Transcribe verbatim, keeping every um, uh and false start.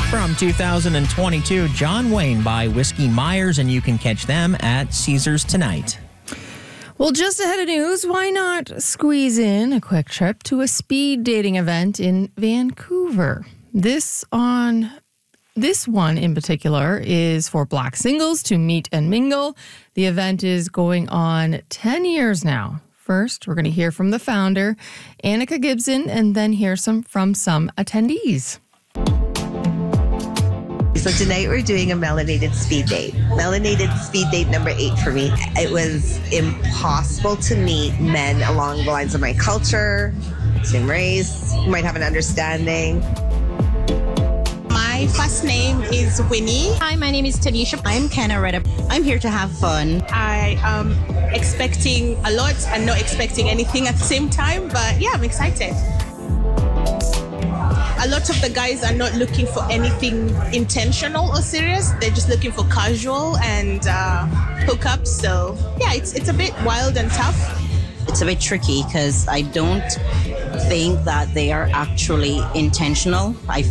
From two thousand twenty-two, John Wayne by Whiskey Myers, and you can catch them at Caesars tonight. Well, just ahead of news, why not squeeze in a quick trip to a speed dating event in Vancouver? This on this one in particular is for Black singles to meet and mingle. The event is going on ten years now. First, we're going to hear from the founder, Annika Gibson, and then hear some from some attendees. So tonight we're doing a melanated speed date. Melanated speed date number eight for me. It was impossible to meet men along the lines of my culture, same race, who might have an understanding. My first name is Winnie. Hi, my name is Tanisha. I'm Kenna Redder. I'm here to have fun. I am expecting a lot and not expecting anything at the same time, but yeah, I'm excited. A lot of the guys are not looking for anything intentional or serious. They're just looking for casual and uh, hookups. So yeah, it's it's a bit wild and tough. It's a bit tricky because I don't think that they are actually intentional. I